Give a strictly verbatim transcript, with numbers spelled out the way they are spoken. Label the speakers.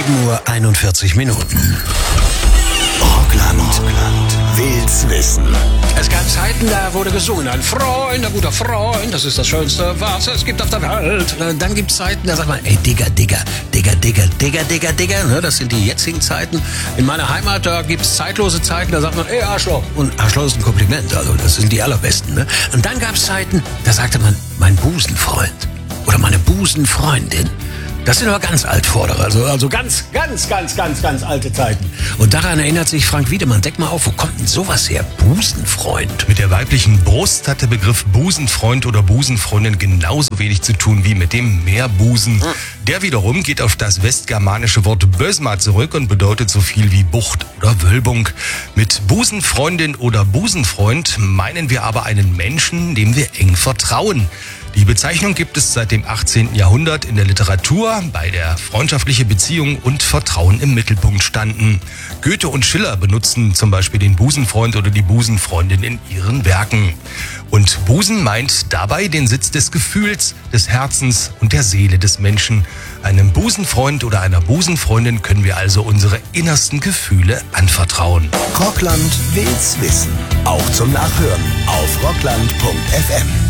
Speaker 1: sieben Uhr einundvierzig Minuten. Rockland, Rockland will's wissen.
Speaker 2: Es gab Zeiten, da wurde gesungen, ein Freund, ein guter Freund, das ist das Schönste, was es gibt auf der Welt. Dann gibt es Zeiten, da sagt man, ey, Digga, Digga, Digga, Digga, Digga, Digga, Digga, ne, das sind die jetzigen Zeiten. In meiner Heimat, da gibt es zeitlose Zeiten, da sagt man, ey, Arschloch. Und Arschloch ist ein Kompliment, also das sind die allerbesten. Ne? Und dann gab es Zeiten, da sagte man, mein Busenfreund oder meine Busenfreundin. Das sind aber ganz Altvordere, also, also ganz, ganz, ganz, ganz, ganz alte Zeiten. Und daran erinnert sich Frank Wiedemann. Deck mal auf, wo kommt denn sowas her? Busenfreund.
Speaker 3: Mit der weiblichen Brust hat der Begriff Busenfreund oder Busenfreundin genauso wenig zu tun wie mit dem Meerbusen. Hm. Der wiederum geht auf das westgermanische Wort Bösma zurück und bedeutet so viel wie Bucht oder Wölbung. Mit Busenfreundin oder Busenfreund meinen wir aber einen Menschen, dem wir eng vertrauen. Die Bezeichnung gibt es seit dem achtzehnten Jahrhundert in der Literatur, bei der freundschaftliche Beziehungen und Vertrauen im Mittelpunkt standen. Goethe und Schiller benutzen zum Beispiel den Busenfreund oder die Busenfreundin in ihren Werken. Und Busen meint dabei den Sitz des Gefühls, des Herzens und der Seele des Menschen. Einem Busenfreund oder einer Busenfreundin können wir also unsere innersten Gefühle anvertrauen.
Speaker 1: Rockland will's wissen. Auch zum Nachhören auf rockland punkt f m.